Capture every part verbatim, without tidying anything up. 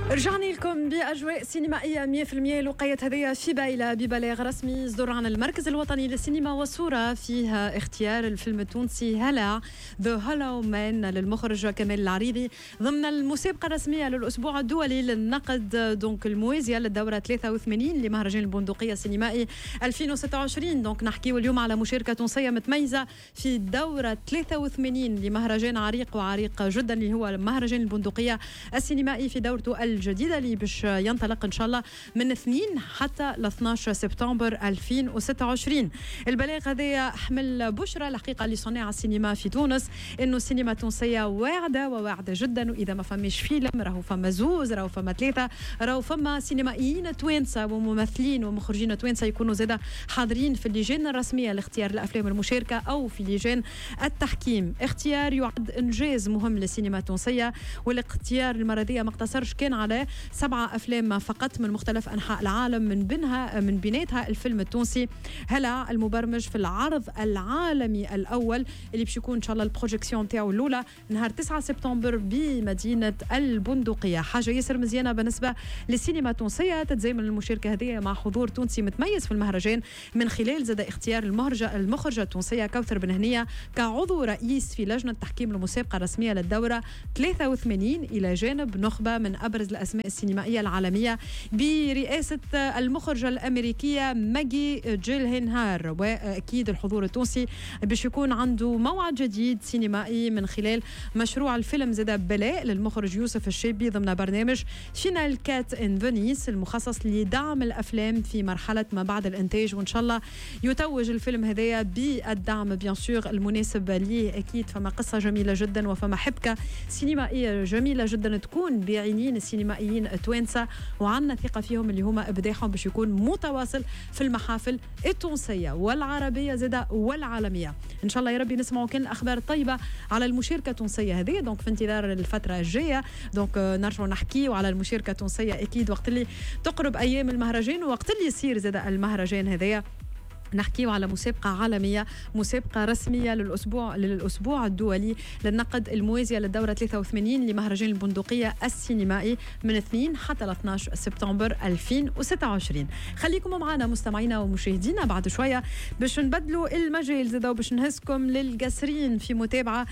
رجعنا لكم بأجواء سينمائية مية بالمية. لقية هذه في بايلة ببلاغ رسمي صدر عن المركز الوطني للسينما والصورة، فيها اختيار الفيلم التونسي هلا ذا هولو مان للمخرج كمال العريضي ضمن المسابقة الرسمية للأسبوع الدولي للنقد دونك الموازية للدورة ثلاثة وثمانين لمهرجان البندقية السينمائي ألفين وستة وعشرين. دونك نحكيو اليوم على مشاركة تونسية متميزة في الدورة ثلاثة وثمانين لمهرجان عريق وعريق جدا اللي هو مهرجان البندقية السينمائي في دورته الجديدة اللي باش ينطلق إن شاء الله من اثنين حتى ل اثني عشر سبتمبر ألفين وستة وعشرين. البلاغ هذا حمل بشرى الحقيقة لصناع السينما في تونس إنه السينما التونسية واعدة وواعدة جدا، وإذا ما فماش فيلم راهو فما زوز، راهو فما ثلاثة، راهو فما سينمائيين توانسة وممثلين ومخرجين توانسة يكونوا زادا حاضرين في اللجان الرسمية لاختيار الأفلام المشاركة أو في لجان التحكيم. اختيار يعد إنجاز مهم للسينما التونسية، والاختيار المرة دي ما اقتصرش كان على سبعة أفلام فقط من مختلف أنحاء العالم، من بينها من بيناتها الفيلم التونسي هلا المبرمج في العرض العالمي الأول اللي باش يكون إن شاء الله البروجيكسيون تاعو الأولى نهار تسعة سبتمبر بمدينة البندقية. حاجة ياسر مزيانة بالنسبة للسينما التونسية، تتزامن المشاركة هذه مع حضور تونسي متميز في المهرجان من خلال زاد اختيار المخرجة المخرجة التونسية كوثر بن هنية كعضو رئيس في لجنة تحكيم المسابقة الرسمية للدورة ثلاثة وثمانين إلى جانب نخبة من أبرز الأسماء السينمائية العالمية برئاسة المخرجة الأمريكية ماجي جيلهنهار. وأكيد الحضور التونسي باش يكون عنده موعد جديد سينمائي من خلال مشروع الفيلم زاد بلاء للمخرج يوسف الشيبي ضمن برنامج فينال كات إن فينيس المخصص لدعم الأفلام في مرحلة ما بعد الإنتاج، وإن شاء الله يتوج الفيلم هذايا بالدعم بيان سور المناسب ليه. أكيد فما قصة جميلة جدا وفما حبكة سينمائية جميلة جدا تكون بعينين السينمائيين التوانسة، وعنا ثقة فيهم اللي هما إبداعهم باش يكون متواصل في المحافل التونسية والعربية زادا والعالمية. إن شاء الله يا ربي نسمعوا كل الأخبار الطيبة على المشاركة التونسية هذه. دونك في انتظار الفترة الجاية دونك نرجع نحكيوا على المشاركة التونسية أكيد وقت اللي تقرب أيام المهرجان ووقت اللي يصير زادا المهرجان هذايا نحكيو على مسابقة عالمية، مسابقة رسمية للأسبوع للأسبوع الدولي للنقد الموازية للدورة ثلاثة وثمانين لمهرجان البندقية السينمائي من اثنين حتى ل اثني عشر سبتمبر ألفين وستة وعشرين. خليكم معنا مستمعينا ومشاهدينا بعد شوية باش نبدلوا المجال زادا وباش نهزكم للقصرين في متابعة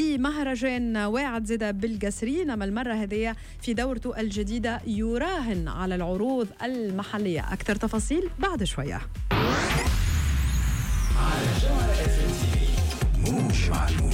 لمهرجان واعد زادا بالقصرين، أما المرة هذه في دورته الجديدة يراهن على العروض المحلية. أكثر تفاصيل بعد شوية. على جوهر اف ام تي في موج مع الموج.